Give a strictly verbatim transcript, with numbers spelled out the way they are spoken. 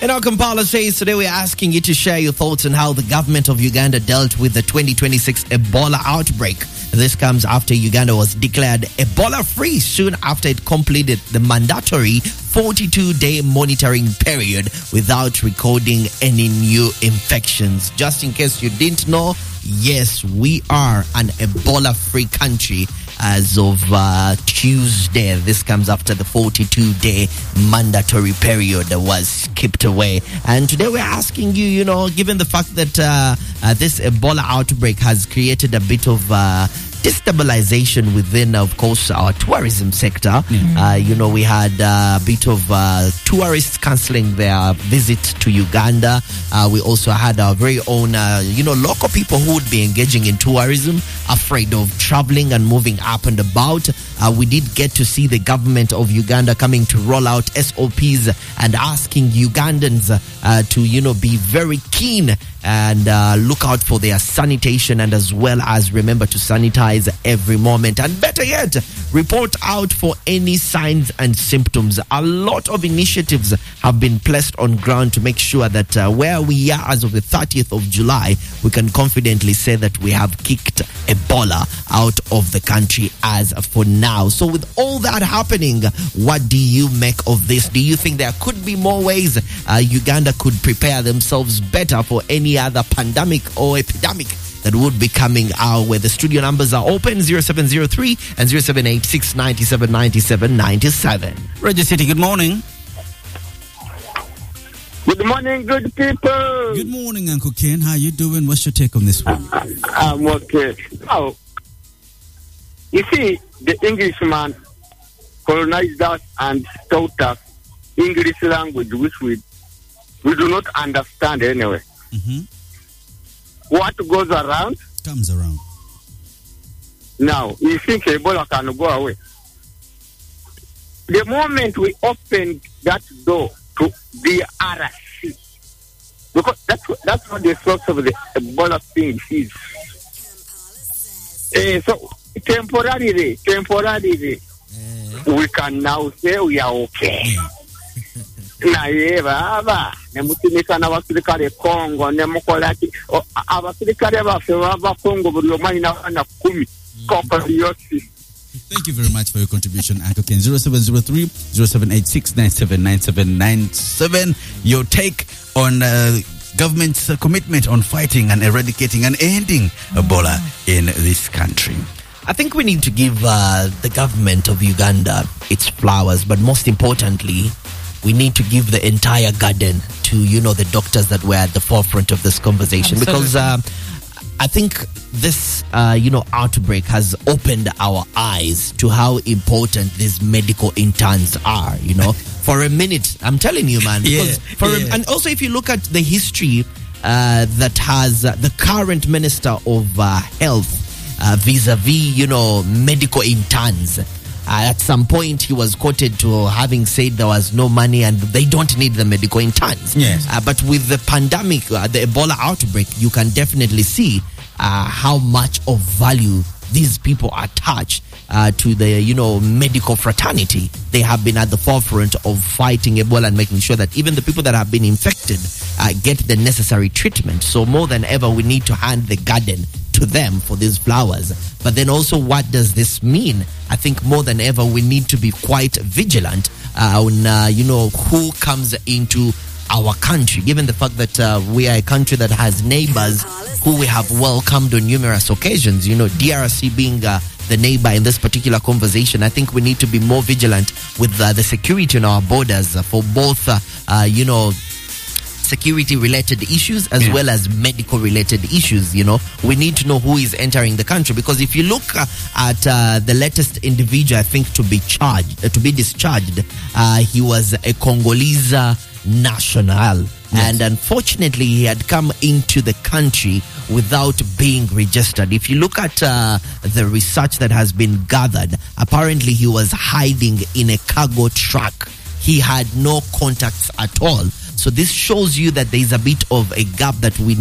And our Kampala says today we're asking you to share your thoughts on how the government of Uganda dealt with the twenty twenty-six Ebola outbreak. This comes after Uganda was declared Ebola-free soon after it completed the mandatory forty-two day monitoring period without recording any new infections. Just in case you didn't know, yes, we are an Ebola-free country as of uh, Tuesday. This comes after the forty-two day mandatory period that was skipped away. And today we're asking you, you know, given the fact that uh, uh, this Ebola outbreak has created a bit of uh, destabilization within, of course, our tourism sector. Mm-hmm. Uh, you know, we had uh, a bit of uh, tourists cancelling their visit to Uganda. Uh, we also had our very own, uh, you know, local people who would be engaging in tourism, afraid of traveling and moving up and about. Uh, we did get to see the government of Uganda coming to roll out S O Ps and asking Ugandans uh, to, you know, be very keen and uh, look out for their sanitation, and as well as remember to sanitize every moment. And better yet, report out for any signs and symptoms. A lot of initiatives have been placed on ground to make sure that uh, where we are as of the thirtieth of July, we can confidently say that we have kicked Ebola out of the country as for now. So with all that happening, what do you make of this? Do you think there could be more ways uh, Uganda could prepare themselves better for any other pandemic or epidemic that would be coming our way? The studio numbers are open, zero seven zero three and zero seven eight six nine seven nine seven nine seven. Reggie City, good morning. Good morning, good people. Good morning, Uncle Ken. How you doing? What's your take on this one? Uh, I'm okay. Now, you see, the Englishman colonized us and taught us English language, which we, we do not understand anyway. Mm-hmm. What goes around comes around. Now, you think Ebola can go away? The moment we opened that door to the R C, because that's what, that's what the source of the Ebola thing is. Uh, so temporarily, temporarily, uh, we can now say we are okay. naye baba nemutimika n'abasirikale Kongo nemukolaki abasirikale baffe bava Kongo buli omu alina abaana kumi kokoliosi. Thank you very much for your contribution, Uncle Ken. zero seven zero three zero seven eight six nine seven nine seven nine seven. Your take on uh, government's uh, commitment on fighting and eradicating and ending Ebola in this country. I think we need to give uh, the government of Uganda its flowers, but most importantly, we need to give the entire garden to, you know, the doctors that were at the forefront of this conversation. Absolutely. Because uh, I think this, uh, you know, outbreak has opened our eyes to how important these medical interns are, you know. For a minute, I'm telling you, man. Because yeah, for yeah. A, and also, if you look at the history uh, that has uh, the current Minister of uh, Health uh, vis-a-vis, you know, medical interns, Uh, at some point, he was quoted to having said there was no money and they don't need the medical interns. Yes. Uh, but with the pandemic, uh, the Ebola outbreak, you can definitely see uh, how much of value these people attach uh, to the, you know, medical fraternity. They have been at the forefront of fighting Ebola and making sure that even the people that have been infected uh, get the necessary treatment. So more than ever, we need to hand the garden to them for these flowers. But then also, what does this mean? I think more than ever, we need to be quite vigilant uh, on, uh, you know, who comes into our country, given the fact that uh, we are a country that has neighbors who we have welcomed on numerous occasions, you know, D R C being uh, the neighbor in this particular conversation. I think we need to be more vigilant with uh, the security on our borders uh, for both, uh, uh, you know, security-related issues as yeah. well as medical-related issues. You know, we need to know who is entering the country, because if you look uh, at uh, the latest individual, I think to be charged, uh, to be discharged, uh, he was a Congolese uh, national, yes. and unfortunately, he had come into the country without being registered. If you look at uh, the research that has been gathered, apparently he was hiding in a cargo truck. He had no contacts at all. So this shows you that there is a bit of a gap that we